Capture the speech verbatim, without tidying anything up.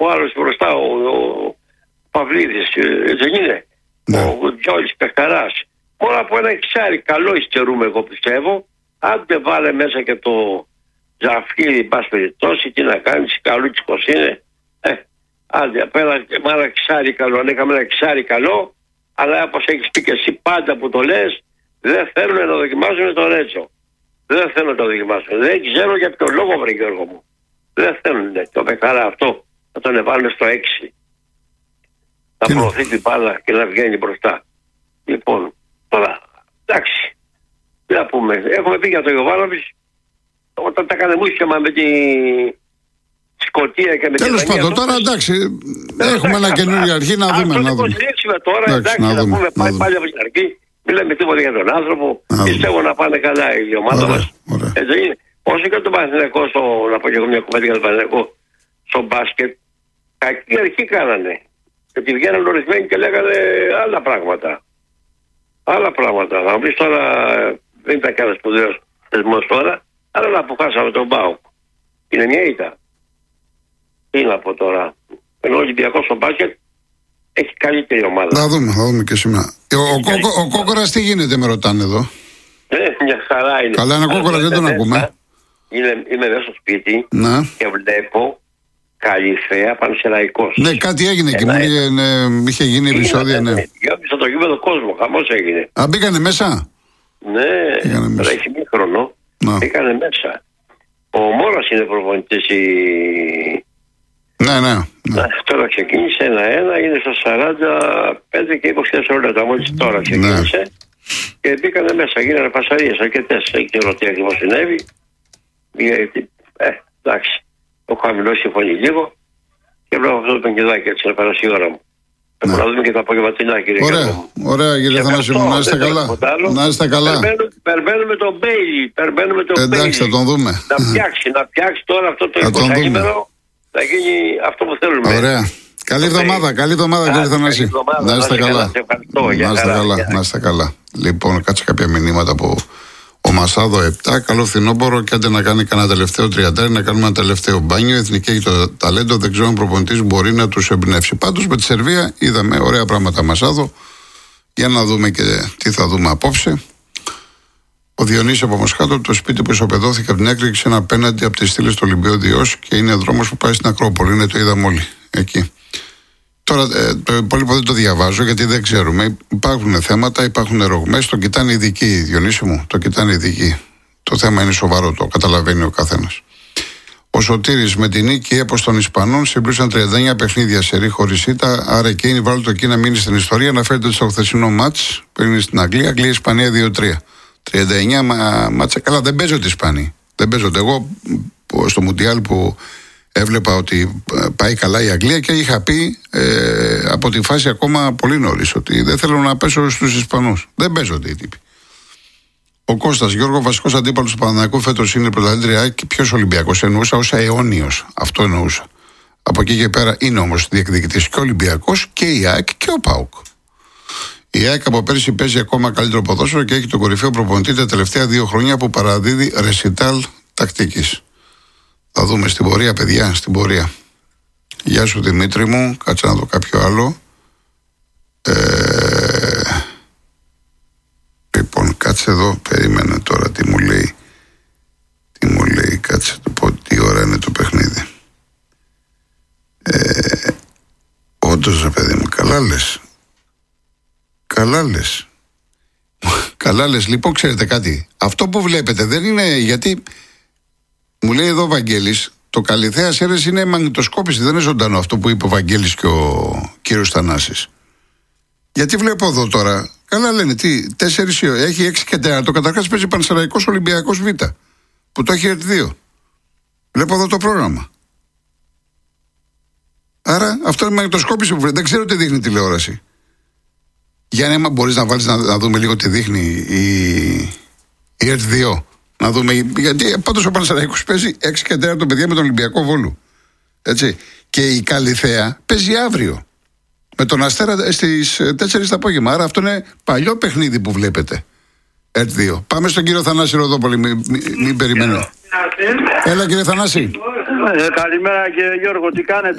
άλλος μπροστά, ο, ο Παυλίδης, έτσι δεν είναι. Ναι. Ο Τζόλης Πεχταράς. Μόνο από ένα εξάρι καλό υστερούμε, εγώ πιστεύω. Αν δεν βάλε μέσα και το Ζαφύρι, πας περιπτώσει, τι να κάνεις, καλούτσικος είναι. Ε, άντε, απέλα, με ένα εξάρι καλό. Αν είχαμε ένα εξάρι καλό, αλλά όπως έχεις πει και εσύ πάντα που το λες, δεν θέλουν να δοκιμάσουν τον Ρέτσο. Δεν θέλουν να το δοκιμάσουν. Δεν ξέρω για ποιο λόγο, βρε Γιώργο μου. Δεν θέλουν το Πεχταρά αυτό να τον βάλουν στο έξι. Να προωθεί την μπάλα και να βγαίνει μπροστά. Λοιπόν, τώρα, εντάξει. Τι να πούμε. Έχουμε πει για τον Γιωβάνοβιτς όταν τα έκανε μουσικαμα με τη Σκωτία και με την Τέλος πάντων, τώρα εντάξει. Έχουμε ένα καινούργιο αρχή να δούμε. Αν το υποστηρίξουμε τώρα, εντάξει, να πούμε πάλι πάλι από την αρχή. Μιλάμε τίποτα για τον άνθρωπο. Πιστεύω να πάνε καλά η ομάδα μας. Έτσι είναι. Όσο και τον Παναθηναϊκό, να πω και εγώ μια κουβέντα για τον Παναθηναϊκό, στο μπάσκετ, κακή αρχή κάνανε. Γιατί βγαίνανε ορισμένοι και λέγανε άλλα πράγματα. Άλλα πράγματα. Να μου πεις τώρα, δεν ήταν κανένα σπουδαίος θεσμός τώρα, αλλά να αποφάσαμε τον ΠΑΟΚ. Είναι μια ήττα. Τι να πω τώρα. Ενώ ο Ολυμπιακός στο μπάσκετ έχει καλύτερη ομάδα. Να δούμε, θα δούμε και σήμερα. Ο, ο, ο, ο Κόκορας τι γίνεται, με ρωτάνε εδώ. Ε, μια χαρά είναι. Καλά, ένα Κόκορα δεν τον ακούμε. Είναι, είμαι μέσα στο σπίτι να. Και βλέπω Καλυθέα Πανσεραϊκός. Ναι, κάτι έγινε εκεί. Μου είχε γίνει επεισόδια, ναι. Γιώργησε το γήπεδο κόσμο, χαμός έγινε. Α, μπήκανε μέσα. Ναι, τώρα έχει μία χρόνο. Μπήκανε μέσα. Ο Μόρας είναι προπονητής η... Ναι, ναι. ναι. Τώρα ξεκίνησε ένα-ένα, είναι στα σαράντα πέντε και είκοσι τέσσερα λεπτά. Μόλις τώρα ξεκίνησε. Ναι. Και μπήκανε μέσα, γίνανε φασαρίες αρκετές. Δεν ξέρω τι ακριβώς συνέβη. Ε, εντάξει. Ο χαμηλός συμφωνεί λίγο και βλέπω αυτό το πενκεδάκι έτσι να περάσει η ώρα μου. Ναι. Να δούμε και το απογευματινά, κύριε Ωραία, Γιώργο. ωραία κύριε Θανάση μου, να είστε καλά. Να είστε καλά. Περιμένουμε τον Μπέιλι, περιμένουμε τον Μπέιλι. Εντάξει, θα τον δούμε. Να φτιάξει, να φτιάξει τώρα αυτό το εικοσαήμερο, να γίνει αυτό που θέλουμε. Ωραία. Καλή εβδομάδα, καλή εβδομάδα κύριε Θανάση. Να είστε καλά. Να είστε καλά, να είστε καλά. Λοιπόν, κάτσε κάποια μηνύματα από... Ο Μασάδο επτά, καλό φθινόπωρο και άντε να κάνει κανένα τελευταίο τριαντάρι, να κάνουμε ένα τελευταίο μπάνιο. Η Εθνική έχει το ταλέντο, δεν ξέρω αν προπονητής μπορεί να τους εμπνεύσει. Πάντως με τη Σερβία είδαμε ωραία πράγματα Μασάδο. Για να δούμε και τι θα δούμε απόψε. Ο Διονύσης από Μοσχάτο, το σπίτι που ισοπεδώθηκε από την έκρηξη είναι απέναντι από τις στήλες του Ολυμπίου Διός και είναι δρόμος που πάει στην Ακρόπολη. Είναι το είδαμε όλοι εκεί. Τώρα ε, το υπόλοιπο δεν το διαβάζω γιατί δεν ξέρουμε. Υπάρχουν θέματα, υπάρχουν ρογμές. Το κοιτάνε οι ειδικοί, Διονύση μου. Το κοιτάνε οι ειδικοί. Το θέμα είναι σοβαρό, το καταλαβαίνει ο καθένας. Ο Σωτήρης με την νίκη έπος των Ισπανών συμπλούσαν τριάντα εννέα παιχνίδια σε ρί χωρίς ήττα. Άρα εκείνη βάλει το εκεί να μείνει στην ιστορία. Αναφέρεται στο χθεσινό μάτς που είναι στην Αγγλία. Αγγλία-Ισπανία δύο τρία. τριάντα εννέα μάτσα. Καλά, δεν παίζονται οι Ισπανοί. Δεν παίζονται. Εγώ στο Μουντιάλ που. Έβλεπα ότι πάει καλά η Αγγλία και είχα πει ε, από τη φάση ακόμα πολύ νωρίς ότι δεν θέλω να πέσω στους Ισπανούς. Δεν παίζονται οι τύποι. Ο Κώστας Γιώργο, βασικός αντίπαλος του Παναθηναϊκού φέτος είναι πρωταθλήτρια και ποιος Ολυμπιακός. Εννοούσα ως αιώνιος. Αυτό εννοούσα. Από εκεί και πέρα είναι όμως διεκδικητής και ο Ολυμπιακός και η ΑΕΚ και ο ΠΑΟΚ. Η ΑΕΚ από πέρσι παίζει ακόμα καλύτερο ποδόσφαιρο και έχει τον κορυφαίο προπονητή τα τελευταία δύο χρόνια που παραδίδει ρεσιτάλ τακτικής. Θα δούμε στην πορεία, παιδιά, στην πορεία. Γεια σου Δημήτρη μου, κάτσε να δω κάποιο άλλο. Ε... Λοιπόν, κάτσε εδώ, περίμενε τώρα τι μου λέει. Τι μου λέει, κάτσε το πω τι ώρα είναι το παιχνίδι. Ε... Όντως ρε παιδί μου, καλά λες. Καλά λες. Καλά λες, λοιπόν ξέρετε κάτι. Αυτό που βλέπετε δεν είναι γιατί... Μου λέει εδώ ο Βαγγέλης, το Καλυθέα Σέρες είναι μαγνητοσκόπηση, δεν είναι ζωντανό αυτό που είπε ο Βαγγέλης και ο κύριος Θανάσης. Γιατί βλέπω εδώ τώρα, καλά λένε, τι, τέσσερις, έχει έξι και τέσσερα, καταρχάς παίζει Πανσεραϊκός Ολυμπιακός Β, που το έχει έρθει δύο. Βλέπω εδώ το πρόγραμμα. Άρα αυτό είναι μαγνητοσκόπηση που δεν ξέρω τι δείχνει η τηλεόραση. Για να μπορείς να βάλεις να, να δούμε λίγο τι δείχνει η, η ΕΡΤ δύο. Να δούμε, γιατί πάντως ο Πανσεραϊκός παίζει έξι και τέσσερα παιδιά με τον Ολυμπιακό Βόλου. Έτσι. Και η Καλυθέα παίζει αύριο. Με τον Αστέρα στις τέσσερις το απόγευμα. Άρα αυτό είναι παλιό παιχνίδι που βλέπετε. ΕΡΤ δύο. Πάμε στον κύριο Θανάση Ροδόπολη, μην μη, μη περιμένω. Έλα κύριε Θανάση. Ε, καλημέρα κύριε Γιώργο, τι κάνετε?